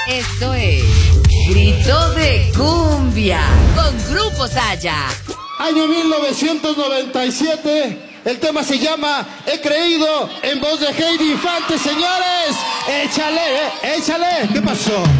Esto es Grito de Cumbia con Grupo Saya. Año 1997. El tema se llama He creído, en voz de Heidi Infante, señores. Échale, échale. ¿Qué pasó?